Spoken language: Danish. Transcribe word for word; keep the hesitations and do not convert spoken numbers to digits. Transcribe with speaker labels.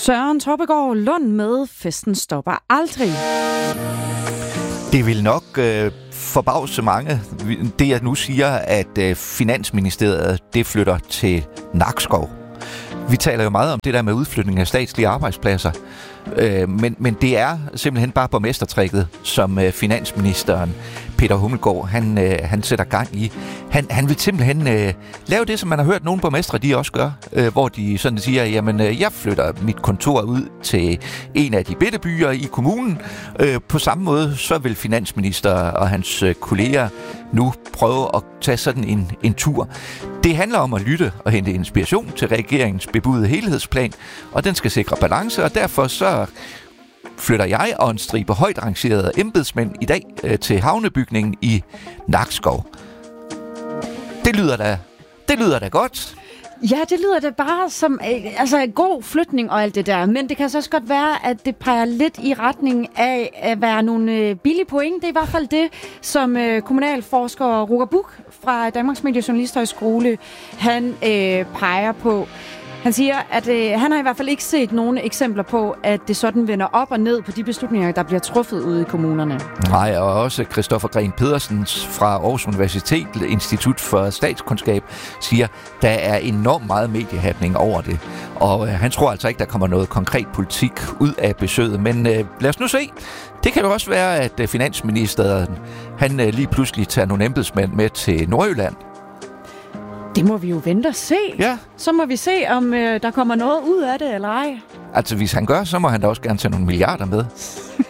Speaker 1: Søren Troppegaard Lund med Festen stopper aldrig.
Speaker 2: Det vil nok øh, forbavse mange, det jeg nu siger, at øh, Finansministeriet det flytter til Nakskov. Vi taler jo meget om det der med udflytning af statslige arbejdspladser, øh, men, men det er simpelthen bare borgmestertrækket, som øh, finansministeren Peter Hummelgaard, han, øh, han sætter gang i. Han, han vil simpelthen øh, lave det, som man har hørt nogle borgmestre, de også gør, øh, hvor de sådan siger, jamen øh, jeg flytter mit kontor ud til en af de bitte byer i kommunen. Øh, på samme måde, så vil finansminister og hans øh, kolleger nu prøve at tage sådan en, en tur. Det handler om at lytte og hente inspiration til regeringens bebudede helhedsplan, og den skal sikre balance, og derfor så flytter jeg og en stribe højt rangerede embedsmænd i dag øh, til havnebygningen i Nakskov. Det lyder da, det lyder da godt.
Speaker 1: Ja, det lyder da bare som altså, en god flytning og alt det der, men det kan så også godt være, at det peger lidt i retning af at være nogle øh, billige point. Det er i hvert fald det, som øh, kommunalforsker Roger Buch fra Danmarks Mediejournalisthøjskole, han øh, peger på. Han siger, at øh, han har i hvert fald ikke set nogen eksempler på, at det sådan vender op og ned på de beslutninger, der bliver truffet ude i kommunerne.
Speaker 2: Nej, og også Christoffer Gren Pedersen fra Aarhus Universitet, Institut for Statskundskab, siger, der er enormt meget mediehappening over det. Og øh, han tror altså ikke, der kommer noget konkret politik ud af besøget. Men øh, lad os nu se. Det kan jo også være, at øh, finansministeren han øh, lige pludselig tager nogle embedsmænd med til Nordjylland.
Speaker 1: Det må vi jo vente og se.
Speaker 2: Ja.
Speaker 1: Så må vi se, om øh, der kommer noget ud af det, eller ej.
Speaker 2: Altså, hvis han gør, så må han da også gerne tage nogle milliarder med.